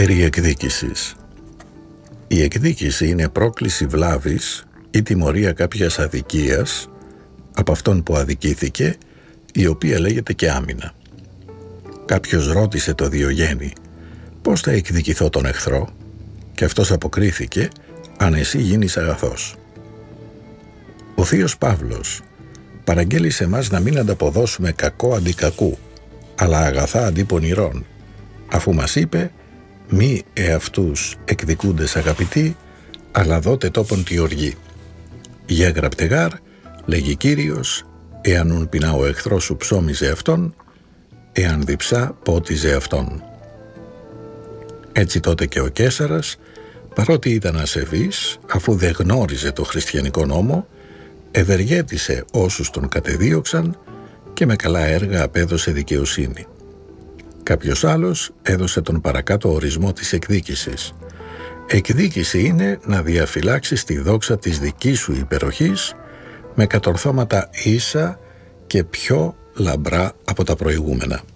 Περί εκδίκησης. Η εκδίκηση είναι πρόκληση βλάβης ή τιμωρία κάποιας αδικίας από αυτόν που αδικήθηκε, η οποία λέγεται και άμυνα. Κάποιος ρώτησε το Διογέννη «Πώς θα εκδικηθώ τον εχθρό?» και αυτός αποκρίθηκε «Αν εσύ γίνεις αγαθός». Ο θείος Παύλος παραγγέλει σε μας να μην ανταποδώσουμε κακό αντί κακού, αλλά αγαθά αντί πονηρών, αφού μας είπε «Μη εαυτούς εκδικούντες αγαπητοί, αλλά δότε τόπον τη οργή. Για γραπτεγάρ, λέγει Κύριος, εάν ουν πεινά ο εχθρός σου ψώμιζε αυτόν, εάν διψά πότιζε αυτόν». Έτσι τότε και ο Καίσαρας, παρότι ήταν ασεβής, αφού δεν γνώριζε το χριστιανικό νόμο, ευεργέτησε όσους τον κατεδίωξαν και με καλά έργα απέδωσε δικαιοσύνη. Κάποιος άλλος έδωσε τον παρακάτω ορισμό της εκδίκησης. Εκδίκηση είναι να διαφυλάξεις τη δόξα της δικής σου υπεροχής με κατορθώματα ίσα και πιο λαμπρά από τα προηγούμενα.